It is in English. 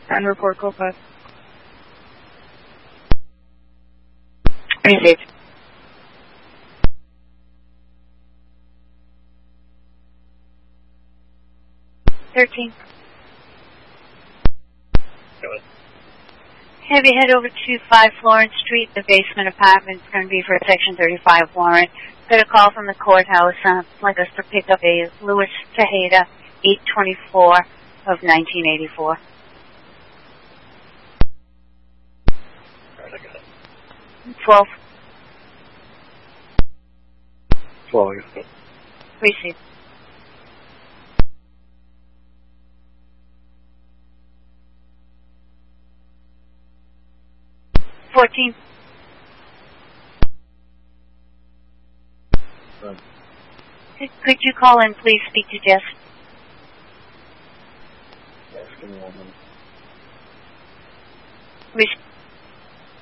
And report code 5. Received. Have you head over to 5 Florence Street, the basement apartment. It's going to be for a Section 35 warrant. Got a call from the courthouse. Like us to pick up a Louis Tejeda, 824 of 1984. Alright, I got it. 12. 12, I got it. Received. $14. Could you call in, please? Speak to Jess. Yes, give me 1 minute. Received.